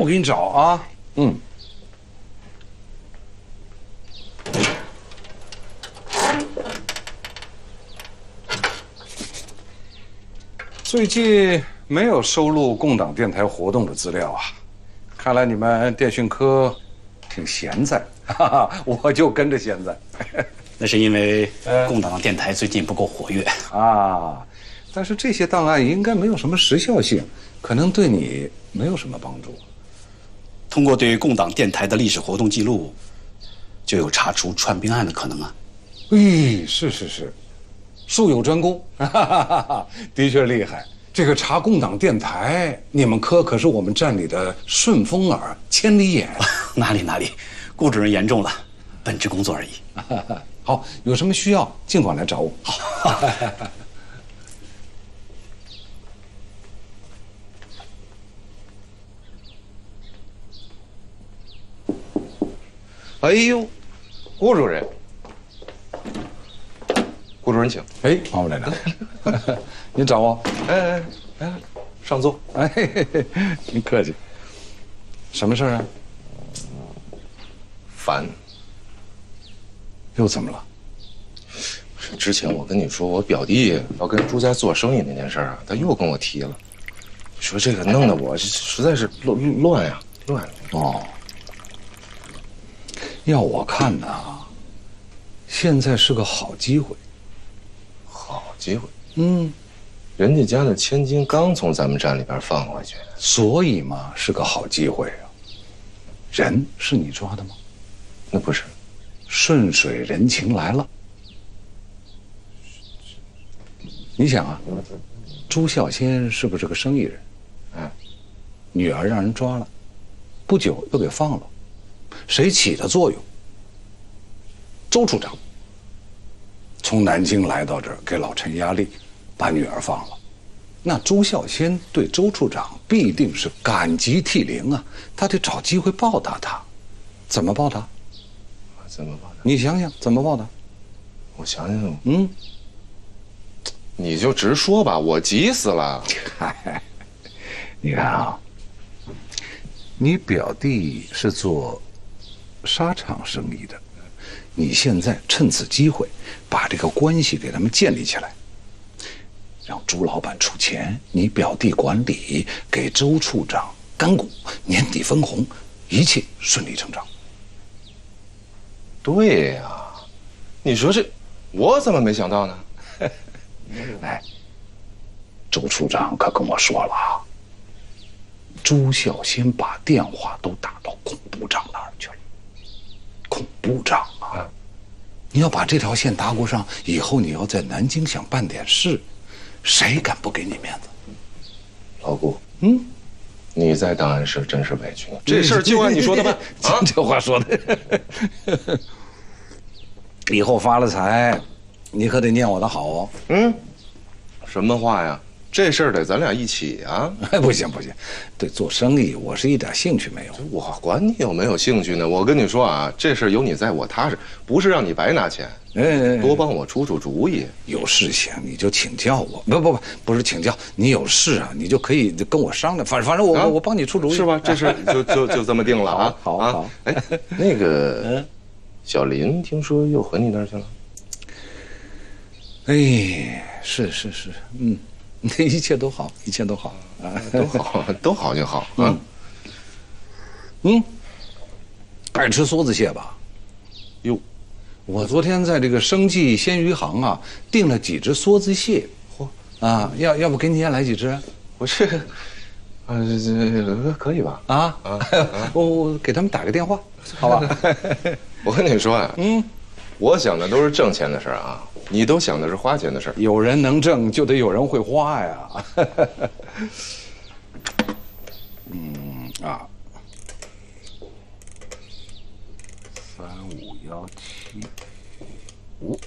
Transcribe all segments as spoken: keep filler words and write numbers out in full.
给你找啊。嗯。最近没有收录共党电台活动的资料啊，看来你们电讯科挺闲在，哈哈，我就跟着闲在。 那是因为共党的电台最近不够活跃啊。但是这些档案应该没有什么时效性，可能对你没有什么帮助。 通过对共党电台的历史活动记录，就有查出串兵案的可能啊。 哎，是是是，术有专攻，哈哈哈哈，的确厉害。这个查共党电台，你们科可是我们站里的顺风耳、千里眼。 哪里哪里，顾主任言重了，本职工作而已。 好，有什么需要尽管来找我。好。 哎呦，顾主任，顾主任请。 哎，王副连长，你找我？ 哎哎哎，上座。 哎，嘿嘿嘿，您客气。什么事儿啊？ 烦。 又怎么了？ 是之前我跟你说，我表弟要跟朱家做生意那件事啊，他又跟我提了，说这个弄得我实在是乱乱呀，乱。 哦。要我看呢，现在是个好机会。 好机会。 嗯， 人家家的千金刚从咱们站里边放回去， 所以嘛是个好机会啊。人是你抓的吗？ 那不是。 顺水人情来了。你想啊，朱孝先是不是个生意人？ 嗯， 女儿让人抓了，不久又给放了。谁起的作用？周处长从南京来到这儿，给老陈压力，把女儿放了。那朱孝先对周处长必定是感激涕零啊，他得找机会报答他。怎么报答？ 怎么报答？ 你想想怎么报答？ 我想想。 嗯， 你就直说吧，我急死了。 嗨，你看啊，你表弟是做纱厂生意的，你现在趁此机会把这个关系给他们建立起来，让朱老板出钱，你表弟管理，给周处长干股，年底分红，一切顺理成章。 对呀，你说这我怎么没想到呢？ 哎，周处长可跟我说了啊，朱孝先把电话都打到孔部长那儿去了。孔部长啊，你要把这条线搭过上，以后你要在南京想办点事，谁敢不给你面子？ 老顾， 嗯， 你在档案室真是委屈了。这事儿就按你说的办。 啊，这话说的。以后发了财，你可得念我的好哦。 嗯，什么话呀？这事儿得咱俩一起啊！ 哎，不行不行，对做生意我是一点兴趣没有。 我管你有没有兴趣呢？我跟你说啊，这事儿有你在我踏实，不是让你白拿钱。哎，多帮我出出主意。 有事情你就请教我，不不不，不是请教，你有事啊，你就可以跟我商量。反反正我、啊、我帮你出主意， 是吧？这事就就就这么定了啊！ 好好好。 哎，那个小林听说又回你那儿去了。 哎，是是是，嗯。一切都好，一切都好啊， 都好，都好就好啊。 嗯，嗯，爱吃梭子蟹吧？ 哟， 我昨天在这个生记鲜鱼行啊订了几只梭子蟹，嚯啊，要要不给你也来几只？ 我这，啊，这可以吧？ 啊啊，我我给他们打个电话，好吧？ 我跟你说啊， 嗯， 我想的都是挣钱的事儿啊。你都想的是花钱的事儿， 有人能挣，就得有人会花呀。嗯啊，三五幺七五。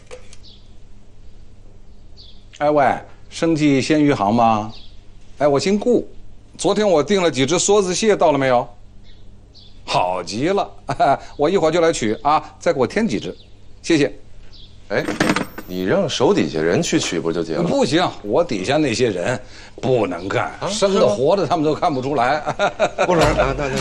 哎喂，生记鲜鱼行吗？哎，我姓顾，昨天我订了几只梭子蟹，到了没有？好极了，我一会儿就来取啊，再给我添几只，谢谢。 哎。你让手底下人去取不就结了？ 不行，我底下那些人不能干，啊、生的活的他们都看不出来。 不是，啊，那那。